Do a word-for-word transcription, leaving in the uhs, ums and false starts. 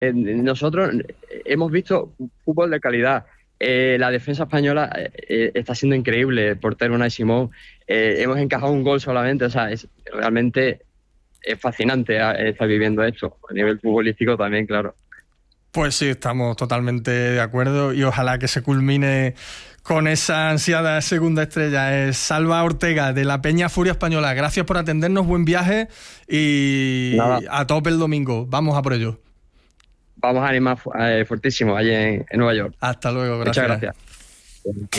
Eh, nosotros hemos visto fútbol de calidad. Eh, la defensa española eh, eh, está siendo increíble. El portero Unai Simón, eh, hemos encajado un gol solamente. O sea, es realmente es fascinante eh, estar viviendo esto. A nivel futbolístico también, claro. Pues sí, estamos totalmente de acuerdo y ojalá que se culmine con esa ansiada segunda estrella. Es Salva Ortega, de la Peña Furia Española. Gracias por atendernos, buen viaje Nada, y a tope el domingo. Vamos a por ello. vamos a animar fu- eh, fuertísimo allí en, en Nueva York. Hasta luego, Muchas gracias. gracias.